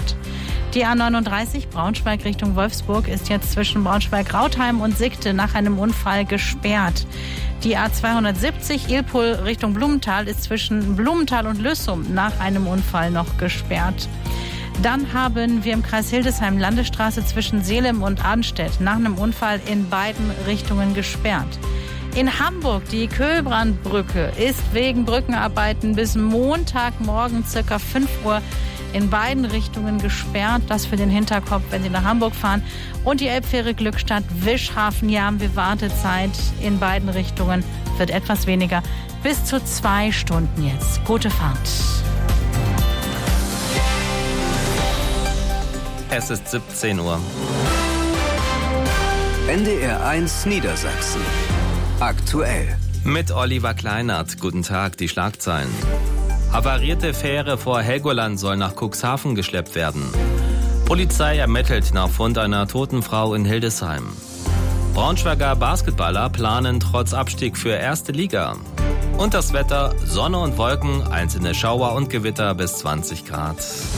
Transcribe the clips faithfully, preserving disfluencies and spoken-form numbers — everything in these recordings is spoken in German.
gesperrt. Die A neununddreißig Braunschweig Richtung Wolfsburg ist jetzt zwischen Braunschweig-Rautheim und Sigte nach einem Unfall gesperrt. Die A zweihundertsiebzig Ilpol Richtung Blumenthal ist zwischen Blumenthal und Lüssum nach einem Unfall noch gesperrt. Dann haben wir im Kreis Hildesheim Landesstraße zwischen Seelem und Arnstedt nach einem Unfall in beiden Richtungen gesperrt. In Hamburg, die Köhlbrandbrücke ist wegen Brückenarbeiten bis Montagmorgen circa fünf Uhr in beiden Richtungen gesperrt. Das für den Hinterkopf, wenn Sie nach Hamburg fahren. Und die Elbfähre Glückstadt-Wischhafen, hier haben wir Wartezeit in beiden Richtungen. Wird etwas weniger, bis zu zwei Stunden jetzt. Gute Fahrt. Es ist siebzehn Uhr. N D R eins Niedersachsen. Aktuell. Mit Oliver Kleinert. Guten Tag, die Schlagzeilen. Havarierte Fähre vor Helgoland soll nach Cuxhaven geschleppt werden. Polizei ermittelt nach Fund einer toten Frau in Hildesheim. Braunschweiger Basketballer planen trotz Abstieg für erste Liga. Und das Wetter, Sonne und Wolken, einzelne Schauer und Gewitter bis zwanzig Grad.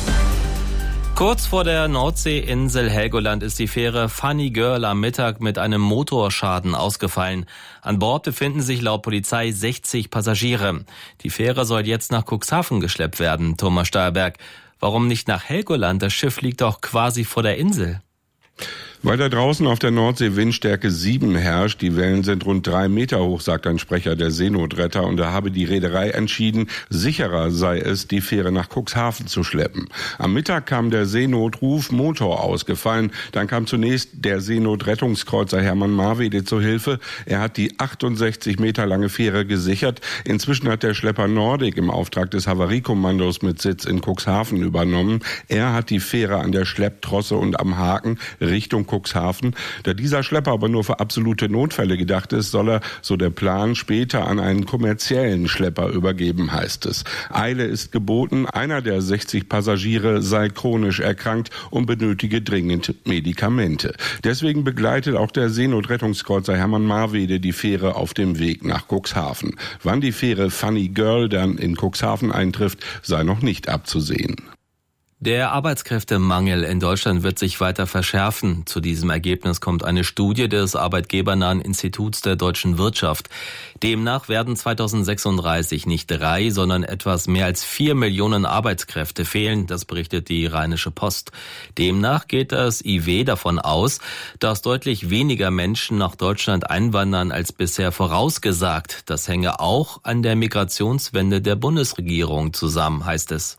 Kurz vor der Nordseeinsel Helgoland ist die Fähre Funny Girl am Mittag mit einem Motorschaden ausgefallen. An Bord befinden sich laut Polizei sechzig Passagiere. Die Fähre soll jetzt nach Cuxhaven geschleppt werden. Thomas Steyerberg, warum nicht nach Helgoland? Das Schiff liegt doch quasi vor der Insel. Weil da draußen auf der Nordsee Windstärke sieben herrscht, die Wellen sind rund drei Meter hoch, sagt ein Sprecher der Seenotretter, und da habe die Reederei entschieden, sicherer sei es, die Fähre nach Cuxhaven zu schleppen. Am Mittag kam der Seenotruf, Motor ausgefallen. Dann kam zunächst der Seenotrettungskreuzer Hermann Marwede zur Hilfe. Er hat die achtundsechzig Meter lange Fähre gesichert. Inzwischen hat der Schlepper Nordic im Auftrag des Havariekommandos mit Sitz in Cuxhaven übernommen. Er hat die Fähre an der Schlepptrosse und am Haken Richtung Cuxhaven. Da dieser Schlepper aber nur für absolute Notfälle gedacht ist, soll er, so der Plan, später an einen kommerziellen Schlepper übergeben, heißt es. Eile ist geboten. Einer der sechzig Passagiere sei chronisch erkrankt und benötige dringend Medikamente. Deswegen begleitet auch der Seenotrettungskreuzer Hermann Marwede die Fähre auf dem Weg nach Cuxhaven. Wann die Fähre Funny Girl dann in Cuxhaven eintrifft, sei noch nicht abzusehen. Der Arbeitskräftemangel in Deutschland wird sich weiter verschärfen. Zu diesem Ergebnis kommt eine Studie des arbeitgebernahen Instituts der deutschen Wirtschaft. Demnach werden zweitausendsechsunddreißig nicht drei, sondern etwas mehr als vier Millionen Arbeitskräfte fehlen. Das berichtet die Rheinische Post. Demnach geht das I W davon aus, dass deutlich weniger Menschen nach Deutschland einwandern als bisher vorausgesagt. Das hänge auch an der Migrationswende der Bundesregierung zusammen, heißt es.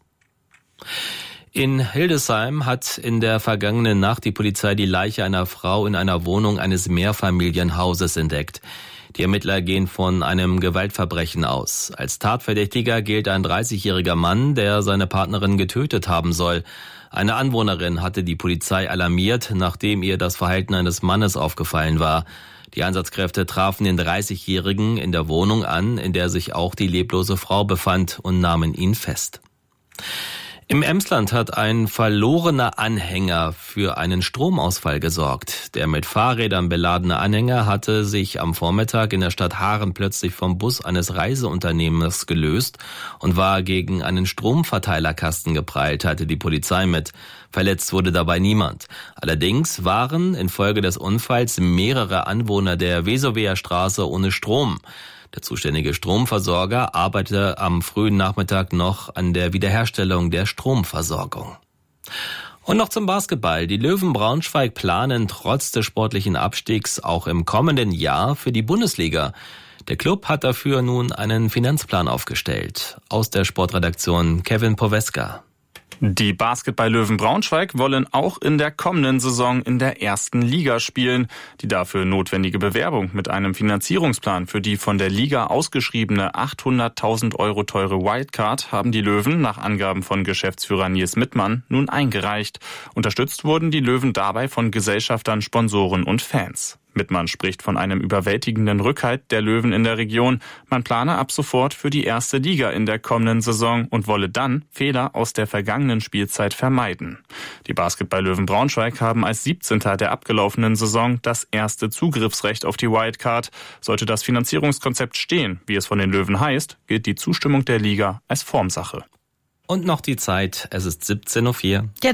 In Hildesheim hat in der vergangenen Nacht die Polizei die Leiche einer Frau in einer Wohnung eines Mehrfamilienhauses entdeckt. Die Ermittler gehen von einem Gewaltverbrechen aus. Als Tatverdächtiger gilt ein dreißigjähriger Mann, der seine Partnerin getötet haben soll. Eine Anwohnerin hatte die Polizei alarmiert, nachdem ihr das Verhalten eines Mannes aufgefallen war. Die Einsatzkräfte trafen den dreißigjährigen in der Wohnung an, in der sich auch die leblose Frau befand, und nahmen ihn fest. Im Emsland hat ein verlorener Anhänger für einen Stromausfall gesorgt. Der mit Fahrrädern beladene Anhänger hatte sich am Vormittag in der Stadt Haaren plötzlich vom Bus eines Reiseunternehmens gelöst und war gegen einen Stromverteilerkasten geprallt, teilte die Polizei mit. Verletzt wurde dabei niemand. Allerdings waren infolge des Unfalls mehrere Anwohner der Vesoweer Straße ohne Strom. Der zuständige Stromversorger arbeitete am frühen Nachmittag noch an der Wiederherstellung der Stromversorgung. Und noch zum Basketball. Die Löwen Braunschweig planen trotz des sportlichen Abstiegs auch im kommenden Jahr für die Bundesliga. Der Club hat dafür nun einen Finanzplan aufgestellt. Aus der Sportredaktion Kevin Poweska. Die Basketball-Löwen Braunschweig wollen auch in der kommenden Saison in der ersten Liga spielen. Die dafür notwendige Bewerbung mit einem Finanzierungsplan für die von der Liga ausgeschriebene achthunderttausend Euro teure Wildcard haben die Löwen nach Angaben von Geschäftsführer Nils Mittmann nun eingereicht. Unterstützt wurden die Löwen dabei von Gesellschaftern, Sponsoren und Fans. Mittmann spricht von einem überwältigenden Rückhalt der Löwen in der Region. Man plane ab sofort für die erste Liga in der kommenden Saison und wolle dann Fehler aus der vergangenen Spielzeit vermeiden. Die Basketball-Löwen Braunschweig haben als siebzehnter der abgelaufenen Saison das erste Zugriffsrecht auf die Wildcard. Sollte das Finanzierungskonzept stehen, wie es von den Löwen heißt, gilt die Zustimmung der Liga als Formsache. Und noch die Zeit, es ist siebzehn Uhr vier. Jetzt